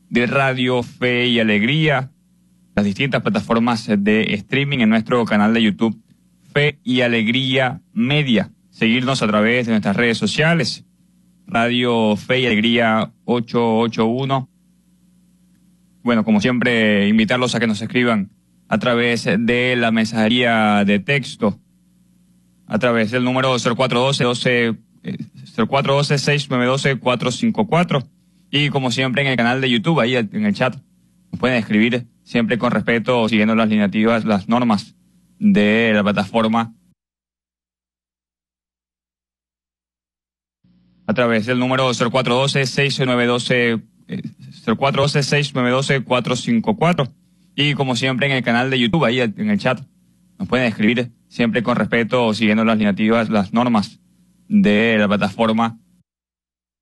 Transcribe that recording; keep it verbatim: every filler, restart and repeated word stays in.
de Radio Fe y Alegría, las distintas plataformas de streaming en nuestro canal de YouTube Fe y Alegría Media. Seguirnos a través de nuestras redes sociales, Radio Fe y Alegría ochocientos ochenta y uno. Bueno, como siempre, invitarlos a que nos escriban a través de la mensajería de texto, a través del número cero cuatro uno dos, cero cuatro uno dos, seis nueve uno dos, cuatro cinco cuatro. Y como siempre en el canal de YouTube, ahí en el chat, nos pueden escribir siempre con respeto, siguiendo las lineativas, las normas de la plataforma, a través del número cero cuatro uno dos, seis nueve uno dos, cero cuatro uno dos, seis nueve uno dos, cuatro cinco cuatro. Y como siempre en el canal de YouTube, ahí en el chat, nos pueden escribir siempre con respeto, siguiendo las lineativas, las normas de la plataforma